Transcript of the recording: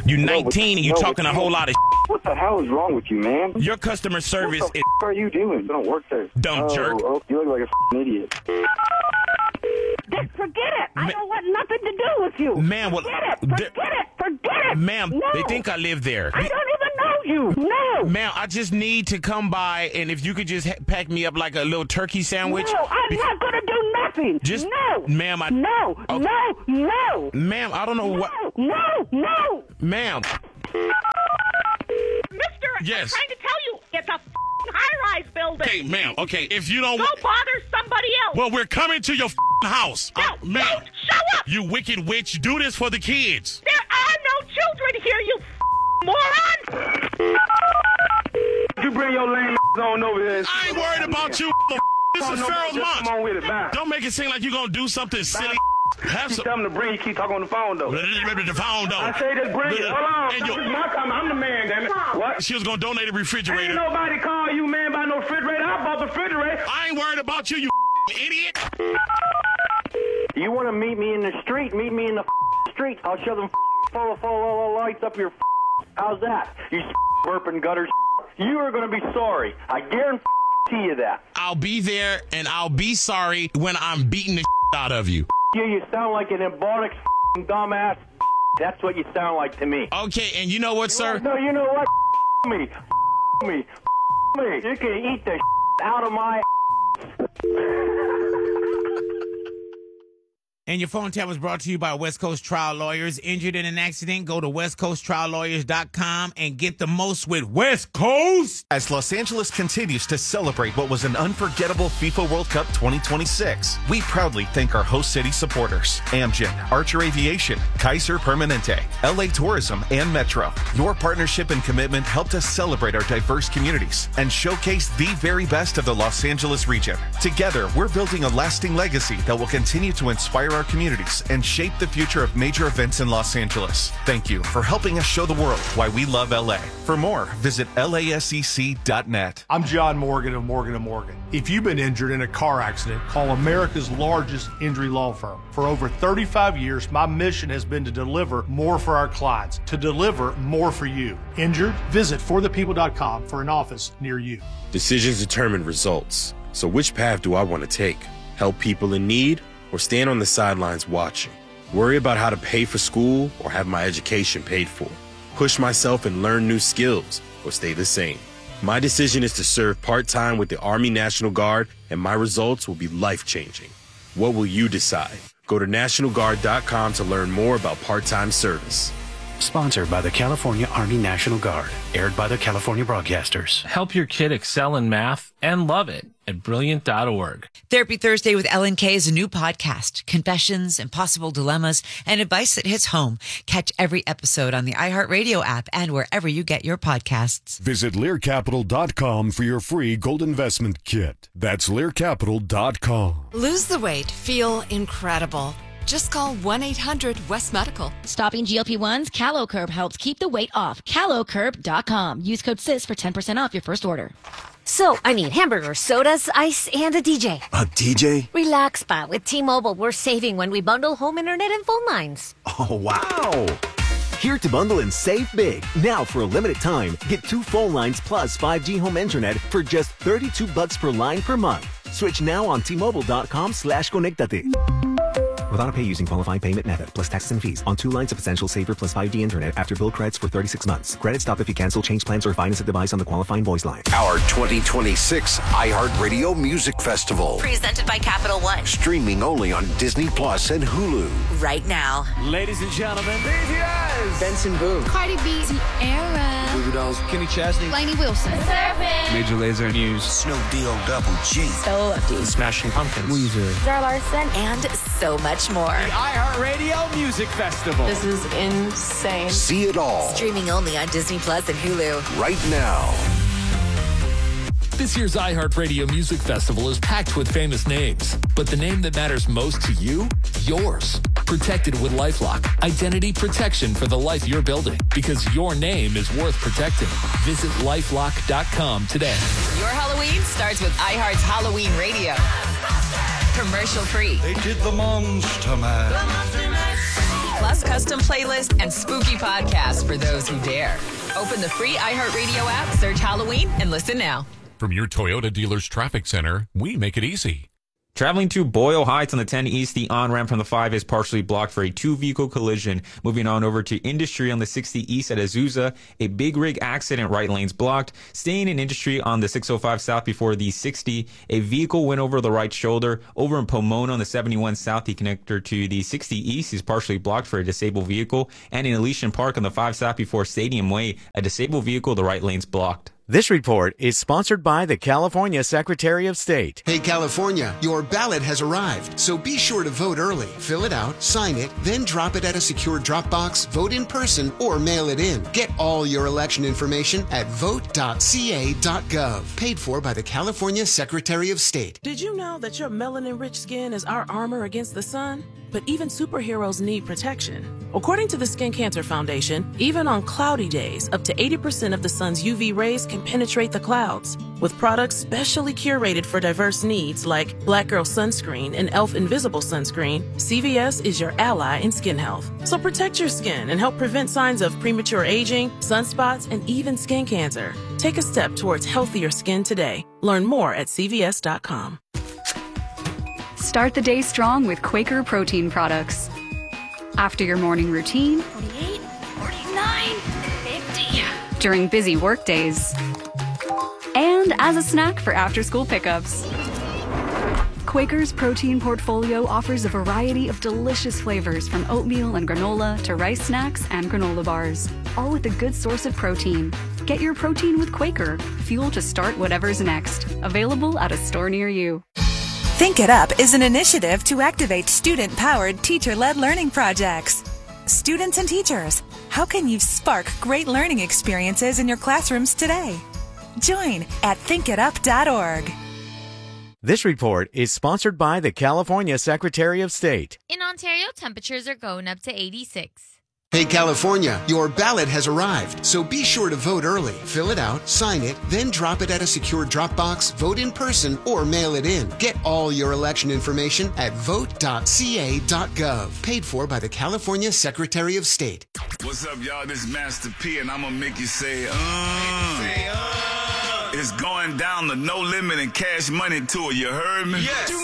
You 19 and you talking a whole lot of What the hell is wrong with you, man? Your customer service What the are you doing? You don't work there. Dumb jerk. Oh, you look like a idiot. Forget it. I don't want nothing to do with you. Ma'am, well, Forget it. Ma'am, No. they think I live there. I don't even know you. No. Ma'am, I just need to come by, and if you could just pack me up like a little turkey sandwich. No, I'm not going to do nothing. Just, no. Ma'am, No. Ma'am, I don't know what. No. Ma'am. Mister, Yes. I'm trying to tell you, it's a high-rise building. Okay, ma'am, okay, if you don't... Go bother somebody else. Well, we're coming to your house. No, Ma'am, don't show up. you wicked witch, do this for the kids. There are no children here, you moron. You bring your lame on over here. I ain't worried about you, This is Pharaoh Come Monch. on with it, bye. Don't make it seem like you're going to do something silly. Have Keep some... telling him to bring you, keep talking on the phone, though. The phone, though. I say just bring it. Hold on. And This is my time. I'm the man, damn it. What? She was going to donate a refrigerator. Ain't nobody call you, man, by no refrigerator. I bought the refrigerator. I ain't worried about you, you idiot. You want to meet me in the street? Meet me in the street. I'll show them full lights up your. How's that? You burping gutters. You are going to be sorry. I guarantee you that. I'll be there, and I'll be sorry when I'm beating the out of you. You sound like an embarrassed dumbass. That's what you sound like to me. Okay, and you know what, sir? No, you know what? Me. You can eat the out of my. And your phone tap was brought to you by West Coast Trial Lawyers. Injured in an accident? Go to westcoasttriallawyers.com and get the most with West Coast. As Los Angeles continues to celebrate what was an unforgettable FIFA World Cup 2026, we proudly thank our host city supporters, Amgen, Archer Aviation, Kaiser Permanente, LA Tourism, and Metro. Your partnership and commitment helped us celebrate our diverse communities and showcase the very best of the Los Angeles region. Together, we're building a lasting legacy that will continue to inspire our communities and shape the future of major events in Los Angeles. Thank you for helping us show the world why we love LA. For more, visit LASEC.net. I'm John Morgan of Morgan & Morgan. If you've been injured in a car accident, call America's largest injury law firm. For over 35 years, my mission has been to deliver more for our clients, to deliver more for you. Injured? Visit forthepeople.com for an office near you. Decisions determine results. So which path do I want to take? Help people in need or stand on the sidelines watching? Worry about how to pay for school or have my education paid for? Push myself and learn new skills or stay the same? My decision is to serve part-time with the Army National Guard, and my results will be life-changing. What will you decide? Go to NationalGuard.com to learn more about part-time service. Sponsored by the California Army National Guard. Aired by the California Broadcasters. Help your kid excel in math and love it at Brilliant.org. Therapy Thursday with Ellen Kay is a new podcast. Confessions, impossible dilemmas, and advice that hits home. Catch every episode on the iHeartRadio app and wherever you get your podcasts. Visit LearCapital.com for your free gold investment kit. That's LearCapital.com. Lose the weight. Feel incredible. Just call 1-800-WEST-MEDICAL. Stopping GLP-1s, CaloCurb helps keep the weight off. CaloCurb.com. Use code SIS for 10% off your first order. So, hamburgers, sodas, ice, and a DJ. A DJ? Relax, Pa. With T-Mobile, we're saving when we bundle home internet and phone lines. Oh, wow. Here to bundle and save big. Now, for a limited time, get 2 phone lines plus 5G home internet for just $32 per line per month. Switch now on T-Mobile.com/conectate. With auto pay using qualifying payment method plus taxes and fees on 2 lines of Essential Saver plus 5G internet after bill credits for 36 months. Credit stop if you cancel, change plans, or finance a device on the qualifying voice line. Our 2026 iHeartRadio Music Festival. Presented by Capital One. Streaming only on Disney Plus and Hulu. Right now. Ladies and gentlemen, BTS. Benson Boone. Cardi B. Tierra. Goo Goo Dolls. Kenny Chesney. Lainey Wilson. Major Lazer. Muse. Snoop Deal Double G. So Lefty. Smashing Pumpkins. Weezer. Zara Larson. And so much more. The iHeartRadio Music Festival. This is insane. See it all. Streaming only on Disney Plus and Hulu. Right now. This year's iHeartRadio Music Festival is packed with famous names, but the name that matters most to you? Yours. Protected with LifeLock. Identity protection for the life you're building, because your name is worth protecting. Visit LifeLock.com today. Your Halloween starts with iHeart's Halloween Radio. Commercial free. They did the Monster Mash. Plus plus custom playlists and spooky podcasts for those who dare. Open the free iHeartRadio app, search Halloween, and listen now. From your Toyota dealer's traffic center, we make it easy. Traveling to Boyle Heights on the 10 East, the on-ramp from the 5 is partially blocked for a 2-vehicle collision. Moving on over to Industry on the 60 East at Azusa, a big rig accident, right lanes blocked. Staying in Industry on the 605 South before the 60, a vehicle went over the right shoulder. Over in Pomona on the 71 South, the connector to the 60 East is partially blocked for a disabled vehicle. And in Elysian Park on the 5 South before Stadium Way, a disabled vehicle, the right lane's blocked. This report is sponsored by the California Secretary of State. Hey, California, your ballot has arrived, so be sure to vote early. Fill it out, sign it, then drop it at a secure drop box, vote in person, or mail it in. Get all your election information at vote.ca.gov. Paid for by the California Secretary of State. Did you know that your melanin-rich skin is our armor against the sun? But even superheroes need protection. According to the Skin Cancer Foundation, even on cloudy days, up to 80% of the sun's UV rays can penetrate the clouds. With products specially curated for diverse needs like Black Girl Sunscreen and e.l.f. Invisible Sunscreen, CVS is your ally in skin health. So protect your skin and help prevent signs of premature aging, sunspots, and even skin cancer. Take a step towards healthier skin today. Learn more at CVS.com. Start the day strong with Quaker protein products. After your morning routine, 48, 49, 50. During busy work days, and as a snack for after-school pickups. Quaker's protein portfolio offers a variety of delicious flavors from oatmeal and granola to rice snacks and granola bars, all with a good source of protein. Get your protein with Quaker, fuel to start whatever's next. Available at a store near you. Think It Up is an initiative to activate student-powered, teacher-led learning projects. Students and teachers, how can you spark great learning experiences in your classrooms today? Join at thinkitup.org. This report is sponsored by the California Secretary of State. In Ontario, temperatures are going up to 86. Hey, California, your ballot has arrived, so be sure to vote early. Fill it out, sign it, then drop it at a secure drop box, vote in person, or mail it in. Get all your election information at vote.ca.gov. Paid for by the California Secretary of State. What's up, y'all? This is Master P, and I'm going to make you say, It's going down the No Limit and Cash Money Tour, you heard me? Yes.